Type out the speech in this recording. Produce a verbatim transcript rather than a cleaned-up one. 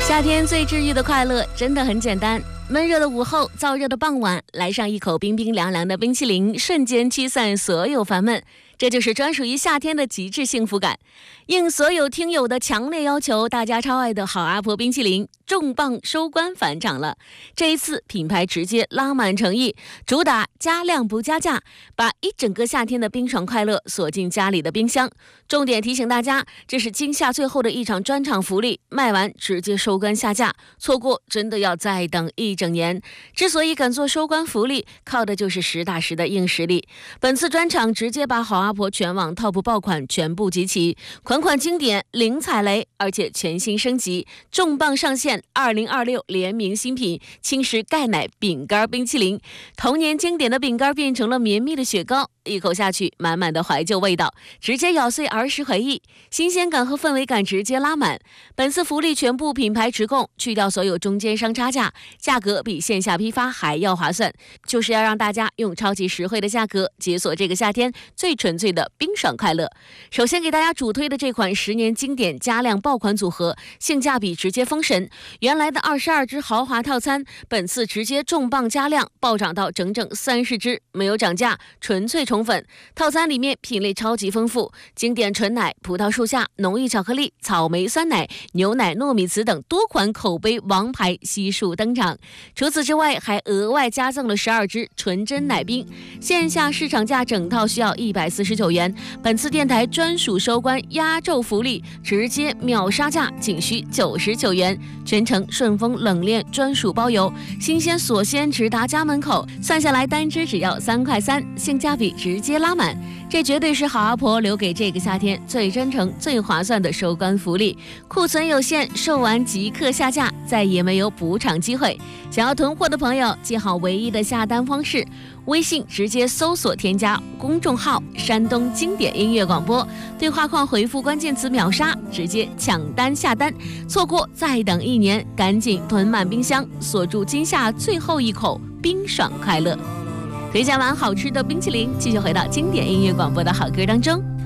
夏天最治愈的快乐真的很简单，闷热的午后，燥热的傍晚，来上一口冰冰凉凉的冰淇淋，瞬间驱散所有烦闷。这就是专属于夏天的极致幸福感。应所有听友的强烈要求，大家超爱的好阿婆冰淇淋重磅收官返场了。这一次品牌直接拉满诚意，主打加量不加价，把一整个夏天的冰爽快乐锁进家里的冰箱。重点提醒大家，这是今夏最后的一场专场福利，卖完直接收官下架，错过真的要再等一整年。之所以敢做收官福利，靠的就是实打实的硬实力。本次专场直接把好阿婆全网 top 爆款全部集齐，款款经典零踩雷，而且全新升级，重磅上线二零二六联名新品轻食钙奶饼干冰淇淋，童年经典的饼干变成了绵密的雪糕，一口下去满满的怀旧味道，直接咬碎儿时回忆，新鲜感和氛围感直接拉满。本次福利全部品牌直供，去掉所有中间商差价，价格比线下批发还要划算，就是要让大家用超级实惠的价格解锁这个夏天最纯粹的冰爽快乐。首先给大家主推的这款十年经典加量爆款组合，性价比直接封神。原来的二十二只豪华套餐，本次直接重磅加量，暴涨到整整三十只，没有涨价，纯粹宠粉。套餐里面品类超级丰富，经典纯奶、葡萄树下、浓郁巧克力、草莓酸奶、牛奶糯米糍等多款口碑王牌悉数登场。除此之外，还额外加赠了十二支纯真奶冰，线下市场价整套需要一百四十九元，本次电台专属收官压轴福利，直接秒杀价，仅需九十九元，全程顺丰冷链专属包邮，新鲜锁鲜直达家门口，算下来单支只要三块三，性价比直接拉满。这绝对是好阿婆留给这个夏天最真诚最划算的收官福利，库存有限，售完即刻下架，再也没有补场机会。想要囤货的朋友，记好唯一的下单方式，微信直接搜索添加公众号山东经典音乐广播，对话框回复关键词秒杀，直接抢单下单，错过再等一年，赶紧囤满冰箱，锁住今夏最后一口冰爽快乐。推荐完好吃的冰淇淋，继续回到经典音乐广播的好歌当中。